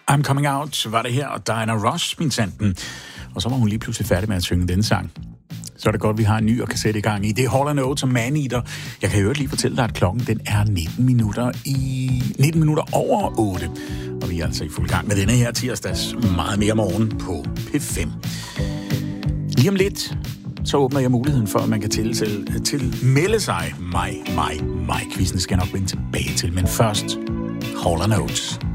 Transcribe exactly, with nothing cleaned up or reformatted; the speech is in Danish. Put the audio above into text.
I'm Coming Out var det her, og Diana Ross, min sanden. Og så var hun lige pludselig færdig med at synge den sang. Så er det godt, vi har en ny og kan sætte i gang i. Det er Hall and Oates og Man-Eater. Jeg kan jo lige fortælle dig, at klokken den er nitten minutter i nitten minutter over otte. Og vi er altså i fuld gang med denne her tirsdags meget mere morgen på P fem. Lige om lidt, så åbner jeg muligheden for, at man kan til, til, til melde sig. Mig, mig, mig. Quizzen skal jeg nok vende tilbage til, men først Hall and Oates.